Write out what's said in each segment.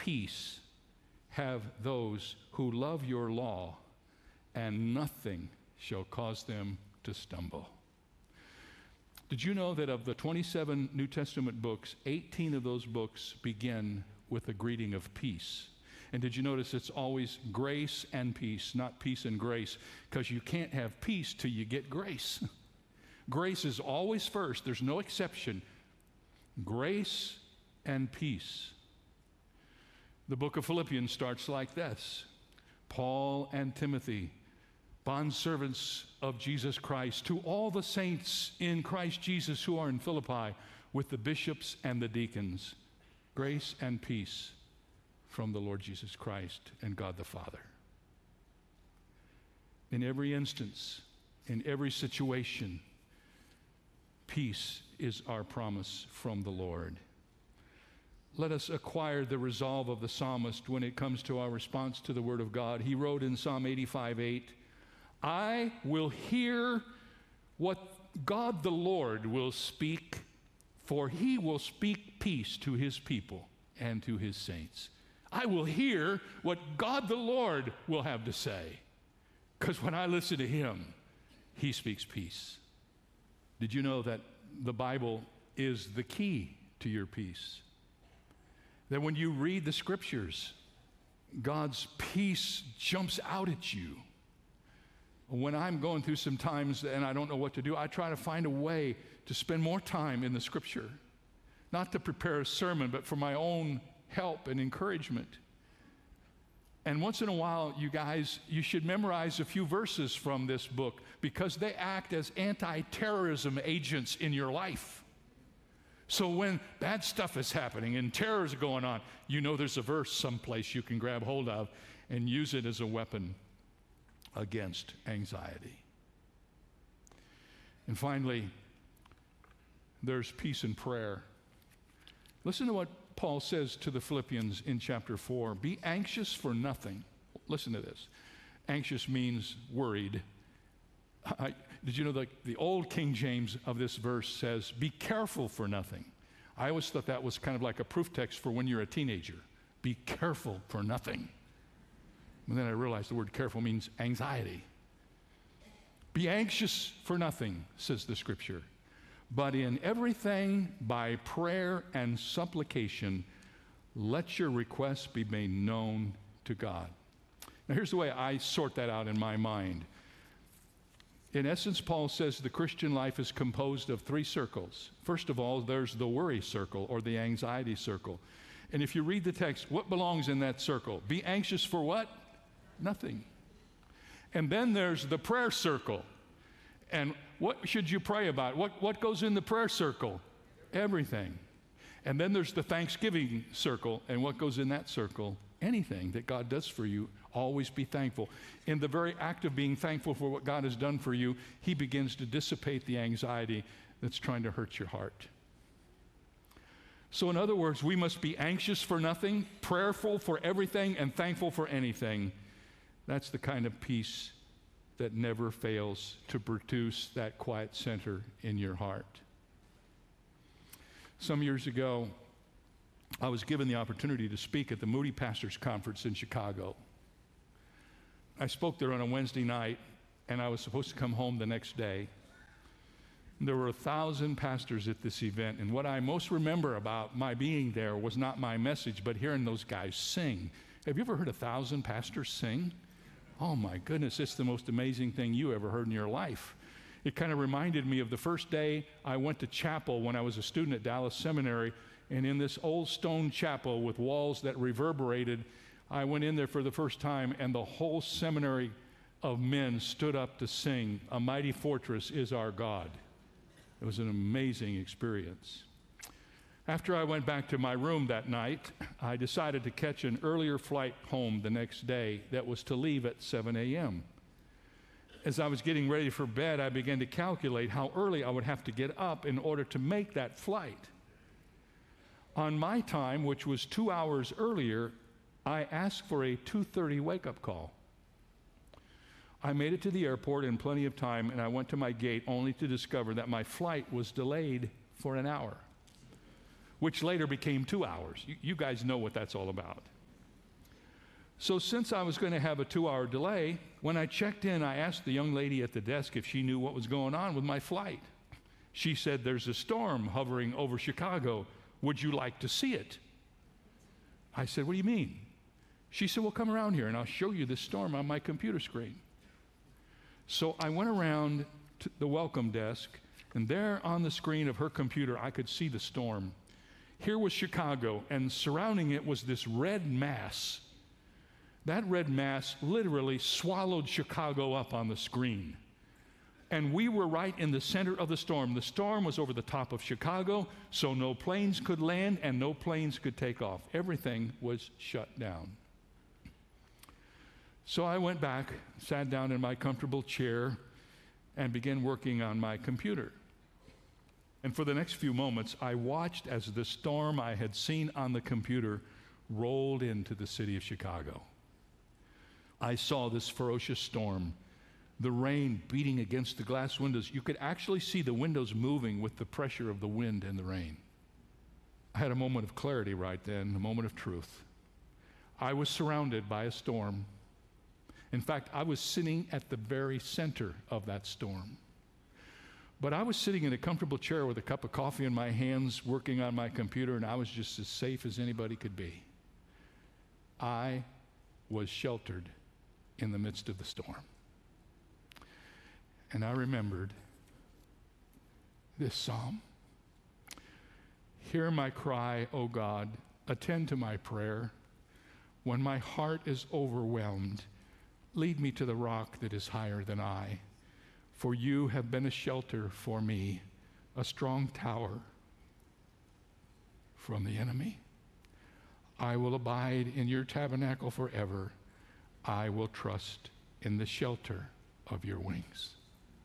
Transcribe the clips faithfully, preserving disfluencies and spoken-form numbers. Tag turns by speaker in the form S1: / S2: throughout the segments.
S1: peace have those who love your law, and nothing shall cause them to stumble. Did you know that of the twenty-seven New Testament books, eighteen of those books begin with a greeting of peace? And did you notice it's always grace and peace, not peace and grace, because you can't have peace till you get grace. Grace is always first. There's no exception. Grace and peace. The book of Philippians starts like this. Paul and Timothy, bondservants of Jesus Christ, to all the saints in Christ Jesus who are in Philippi, with the bishops and the deacons, grace and peace from the Lord Jesus Christ and God the Father. In every instance, in every situation, peace is our promise from the Lord. Let us acquire the resolve of the psalmist when it comes to our response to the Word of God. He wrote in Psalm eighty-five eight, I will hear what God the Lord will speak, for he will speak peace to his people and to his saints. I will hear what God the Lord will have to say, because when I listen to him, he speaks peace. Did you know that the Bible is the key to your peace? That when you read the scriptures, God's peace jumps out at you. When I'm going through some times and I don't know what to do, I try to find a way to spend more time in the scripture. Not to prepare a sermon, but for my own help and encouragement. And once in a while, you guys, you should memorize a few verses from this book, because they act as anti-terrorism agents in your life. So when bad stuff is happening and terror is going on, you know there's a verse someplace you can grab hold of and use it as a weapon against anxiety. And finally, there's peace in prayer. Listen to what Paul says to the Philippians in chapter four. Be anxious for nothing. Listen to this. Anxious means worried. I, did you know that the old King James of this verse says, be careful for nothing? I always thought that was kind of like a proof text for when you're a teenager. Be careful for nothing. And then I realized the word careful means anxiety. Be anxious for nothing, says the scripture, but in everything by prayer and supplication, let your requests be made known to God. Now here's the way I sort that out in my mind. In essence, Paul says the Christian life is composed of three circles. First of all, there's the worry circle or the anxiety circle. And if you read the text, what belongs in that circle? Be anxious for what? Nothing. And then there's the prayer circle. And what should you pray about? What, what goes in the prayer circle? Everything. And then there's the thanksgiving circle. And what goes in that circle? Anything that God does for you, always be thankful. In the very act of being thankful for what God has done for you, he begins to dissipate the anxiety that's trying to hurt your heart. So in other words, we must be anxious for nothing, prayerful for everything, and thankful for anything. That's the kind of peace that never fails to produce that quiet center in your heart. Some years ago, I was given the opportunity to speak at the Moody Pastors Conference in Chicago. I spoke there on a Wednesday night, and I was supposed to come home the next day. There were a thousand pastors at this event, and what I most remember about my being there was not my message, but hearing those guys sing. Have you ever heard a thousand pastors sing? Oh my goodness, it's the most amazing thing you ever heard in your life. It kind of reminded me of the first day I went to chapel when I was a student at Dallas Seminary, and in this old stone chapel with walls that reverberated, I went in there for the first time, and the whole seminary of men stood up to sing, "A Mighty Fortress is Our God." It was an amazing experience. After I went back to my room that night, I decided to catch an earlier flight home the next day that was to leave at seven a.m. As I was getting ready for bed, I began to calculate how early I would have to get up in order to make that flight. On my time, which was two hours earlier, I asked for a two thirty wake-up call. I made it to the airport in plenty of time, and I went to my gate only to discover that my flight was delayed for an hour. which later became two hours. You, you guys know what that's all about. So since I was going to have a two-hour delay, when I checked in, I asked the young lady at the desk if she knew what was going on with my flight. She said, "There's a storm hovering over Chicago. Would you like to see it?" I said, "What do you mean?" She said, "Well, come around here and I'll show you this storm on my computer screen." So I went around to the welcome desk, and there on the screen of her computer, I could see the storm. Here was Chicago, and surrounding it was this red mass. That red mass literally swallowed Chicago up on the screen. And we were right in the center of the storm. The storm was over the top of Chicago, so no planes could land and no planes could take off. Everything was shut down. So I went back, sat down in my comfortable chair, and began working on my computer. And for the next few moments, I watched as the storm I had seen on the computer rolled into the city of Chicago. I saw this ferocious storm, the rain beating against the glass windows. You could actually see the windows moving with the pressure of the wind and the rain. I had a moment of clarity right then, a moment of truth. I was surrounded by a storm. In fact, I was sitting at the very center of that storm. But I was sitting in a comfortable chair with a cup of coffee in my hands, working on my computer, and I was just as safe as anybody could be. I was sheltered in the midst of the storm. And I remembered this psalm. Hear my cry, O God, attend to my prayer. When my heart is overwhelmed, lead me to the rock that is higher than I. For you have been a shelter for me, a strong tower from the enemy. I will abide in your tabernacle forever. I will trust in the shelter of your wings.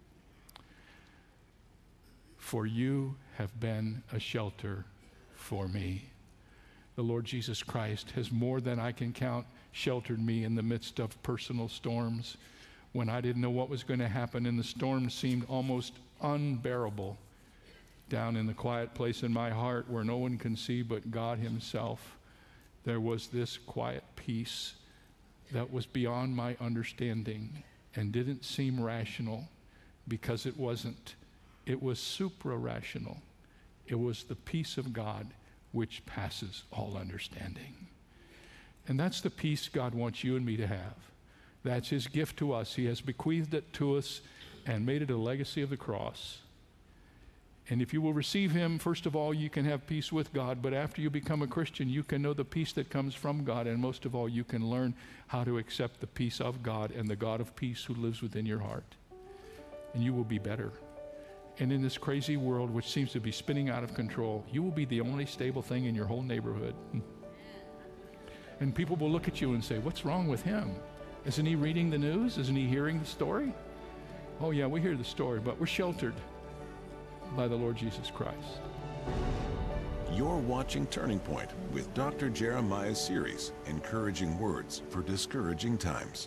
S1: For you have been a shelter for me. The Lord Jesus Christ has more than I can count sheltered me in the midst of personal storms. When I didn't know what was going to happen and the storm seemed almost unbearable, down in the quiet place in my heart where no one can see but God himself, there was this quiet peace that was beyond my understanding and didn't seem rational, because it wasn't. It was supra-rational. It was the peace of God which passes all understanding. And that's the peace God wants you and me to have. That's his gift to us. He has bequeathed it to us and made it a legacy of the cross. And if you will receive him, first of all, you can have peace with God. But after you become a Christian, you can know the peace that comes from God. And most of all, you can learn how to accept the peace of God and the God of peace who lives within your heart. And you will be better. And in this crazy world, which seems to be spinning out of control, you will be the only stable thing in your whole neighborhood. And people will look at you and say, what's wrong with him? Isn't he reading the news? Isn't he hearing the story? Oh yeah, we hear the story, but we're sheltered by the Lord Jesus Christ.
S2: You're watching Turning Point with Doctor Jeremiah's series, Encouraging Words for Discouraging Times.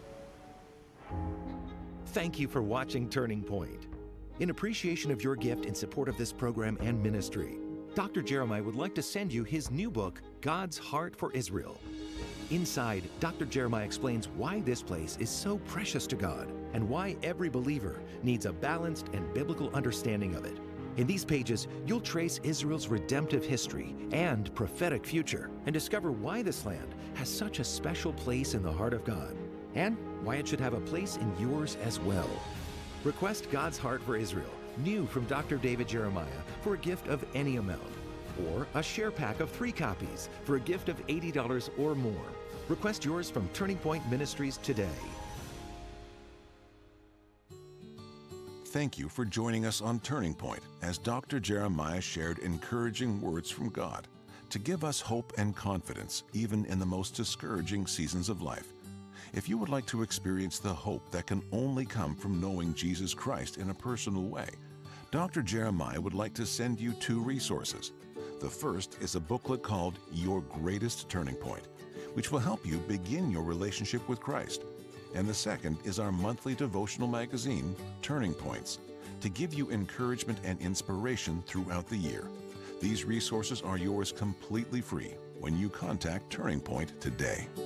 S3: Thank you for watching Turning Point. In appreciation of your gift in support of this program and ministry, Doctor Jeremiah would like to send you his new book, God's Heart for Israel. Inside, Doctor Jeremiah explains why this place is so precious to God and why every believer needs a balanced and biblical understanding of it. In these pages, you'll trace Israel's redemptive history and prophetic future and discover why this land has such a special place in the heart of God and why it should have a place in yours as well. Request God's Heart for Israel, new from Doctor David Jeremiah, for a gift of any amount, or a share pack of three copies for a gift of eighty dollars or more. Request yours from Turning Point Ministries today.
S2: Thank you for joining us on Turning Point as Doctor Jeremiah shared encouraging words from God to give us hope and confidence even in the most discouraging seasons of life. If you would like to experience the hope that can only come from knowing Jesus Christ in a personal way, Doctor Jeremiah would like to send you two resources. The first is a booklet called Your Greatest Turning Point, which will help you begin your relationship with Christ. And the second is our monthly devotional magazine, Turning Points, to give you encouragement and inspiration throughout the year. These resources are yours completely free when you contact Turning Point today.